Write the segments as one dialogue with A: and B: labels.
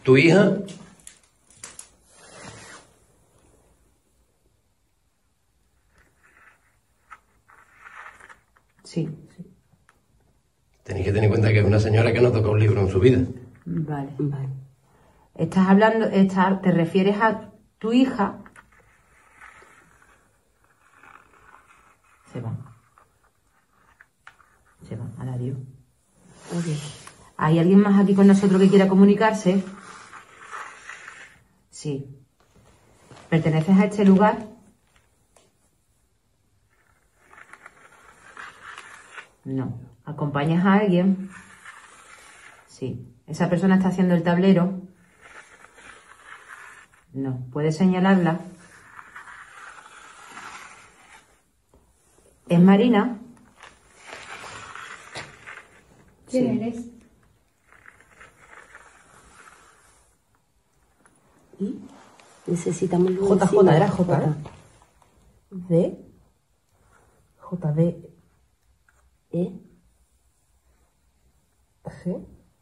A: ¿Tu hija?
B: Sí.
A: Tenéis que tener en cuenta que es una señora que no toca un libro en su vida.
B: Vale. Estás hablando, ¿te refieres a tu hija? Se va. Adiós. ¿Hay alguien más aquí con nosotros que quiera comunicarse? Sí. ¿Perteneces a este lugar? No. ¿Acompañas a alguien? Sí. ¿Esa persona está haciendo el tablero? No. ¿Puedes señalarla? ¿Es Marina?
C: ¿Quién eres?
D: Y necesitamos el
E: JJ, era J, ¿eh? D. JD.
D: E.
E: G.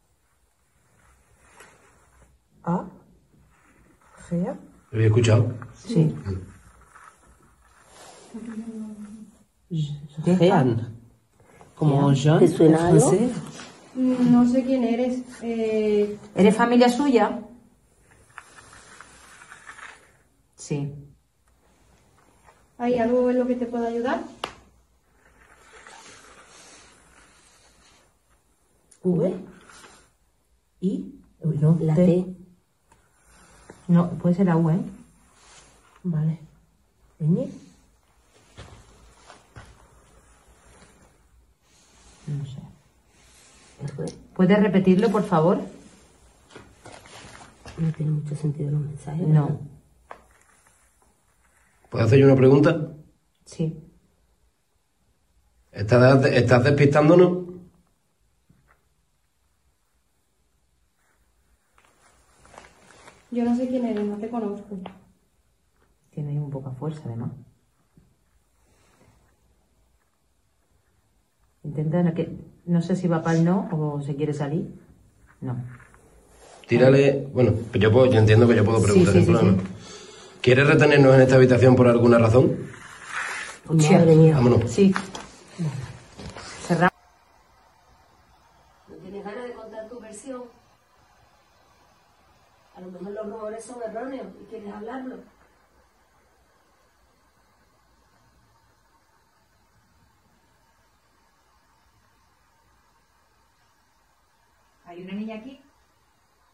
E: A. G.
A: ¿Lo había escuchado?
B: Sí.
E: Jean. Como Jean.
D: ¿Te suena algo?
E: francés.
C: No sé quién eres.
B: ¿Eres familia suya? Sí.
C: ¿Hay algo en lo que te pueda ayudar?
E: V. I. Uy, no.
D: La T.
B: No, puede ser la U, ¿eh?
E: Vale. Ñ.
B: No sé.
D: R.
B: ¿Puedes repetirlo, por favor?
D: No tiene mucho sentido los mensajes.
B: No.
A: ¿Puedo hacer yo una pregunta?
B: Sí.
A: ¿Estás despistándonos?
C: Yo no sé quién eres, no te conozco.
B: Tiene ahí un poca fuerza, además. Intenta no sé si va para el no o se quiere salir. No.
A: Tírale... Bueno, pues yo entiendo que yo puedo preguntar
B: Sí,
A: en
B: sí,
A: plano.
B: sí.
A: ¿Quieres retenernos en esta habitación por alguna razón?
D: Madre mía.
A: Vámonos.
B: Sí. Cerramos.
D: ¿No tienes ganas de contar tu versión? A lo mejor los rumores son erróneos y quieres hablarlo.